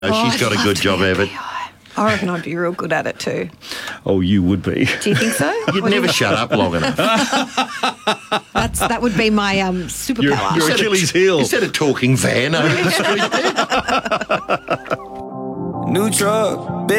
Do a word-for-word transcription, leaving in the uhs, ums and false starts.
Oh, she's got I'd a good love job to be a of it. P I. I reckon I'd be real good at it too. Oh, you would be. Do you think so? You'd What do never you- shut up long enough. That's that would be my um, Your, superpower. your Achilles heel. Instead of talking van over the street there. New truck,